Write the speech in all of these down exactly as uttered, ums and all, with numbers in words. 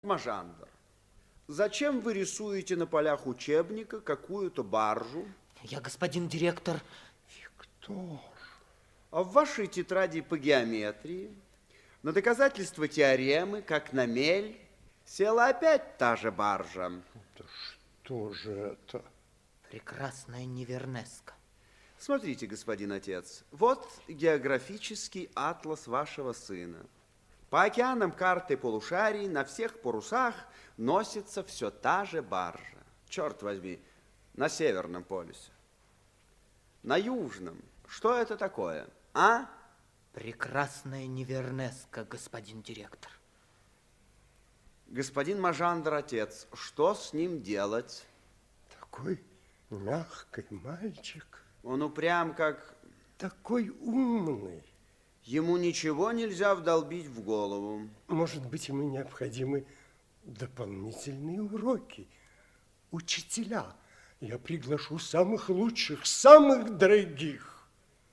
Мажандр, зачем вы рисуете на полях учебника какую-то баржу? Я, господин директор. Виктор. А в вашей тетради по геометрии на доказательство теоремы, как на мель, села опять та же баржа. Да что же это? Прекрасная Невернеска. Смотрите, господин отец, вот географический атлас вашего сына. По океанам карты полушарий на всех парусах носится все та же баржа. Черт возьми, на Северном полюсе. На Южном. Что это такое, а? Прекрасная Невернеска, господин директор. Господин Мажандр, отец, что с ним делать? Такой мягкий мальчик. Он упрям, как... Такой умный. Ему ничего нельзя вдолбить в голову. Может быть, ему необходимы дополнительные уроки. Учителя. Я приглашу самых лучших, самых дорогих.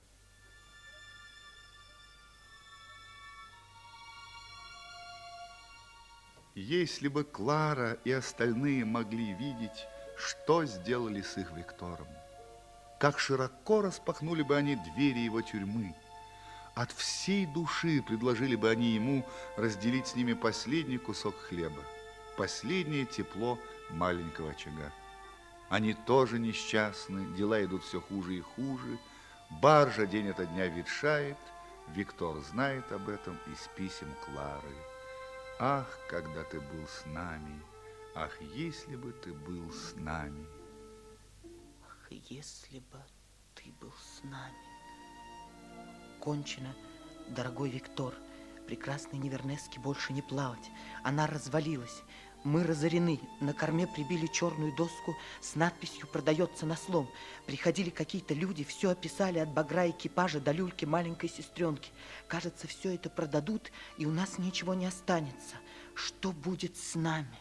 Если бы Клара и остальные могли видеть, что сделали с их Виктором, как широко распахнули бы они двери его тюрьмы, от всей души предложили бы они ему разделить с ними последний кусок хлеба, последнее тепло маленького очага. Они тоже несчастны, дела идут все хуже и хуже, баржа день ото дня ветшает, Виктор знает об этом из писем Клары. Ах, когда ты был с нами, ах, если бы ты был с нами. Ах, если бы ты был с нами. Кончено, дорогой Виктор. Прекрасной Невернеске больше не плавать. Она развалилась. Мы разорены. На корме прибили черную доску с надписью «Продается на слом». Приходили какие-то люди, все описали от багра экипажа до люльки маленькой сестренки. Кажется, все это продадут, и у нас ничего не останется. Что будет с нами?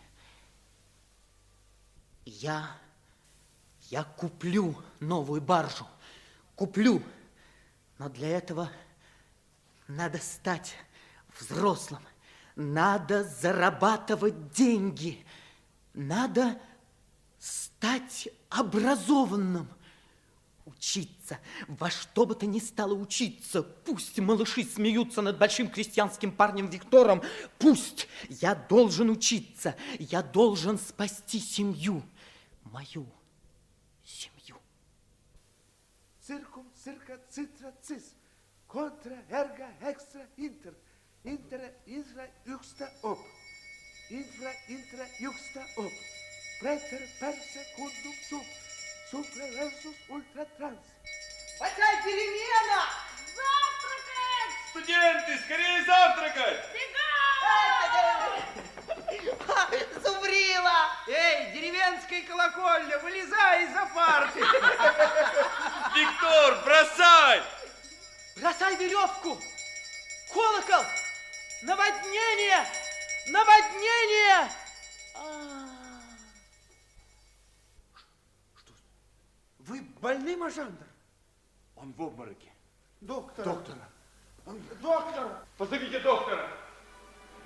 Я, я куплю новую баржу. Куплю. Но для этого надо стать взрослым. Надо зарабатывать деньги. Надо стать образованным. Учиться. Во что бы то ни стало учиться. Пусть малыши смеются над большим крестьянским парнем Виктором. Пусть. Я должен учиться. Я должен спасти семью. Мою семью. Циркум, цирка, цитра, цис. Контра, эрга, экстра, интер. Интера, инфра, юкста, оп. Инфра, интра, юкста, оп. Претер, пер, секундум, суп. Супра, версус, ультра, транс. Опять перемена! Завтракать! Студенты, скорее завтракать! Бегом! Зубрила! Эй, деревенская колокольня, вылезай из-за парты! Виктор, бросай! Бросай веревку! Колокол! Наводнение! Наводнение! А-а-а. Что? Вы больны, Мажандр? Он в обмороке. Доктора. Доктора. Доктора. Позовите доктора.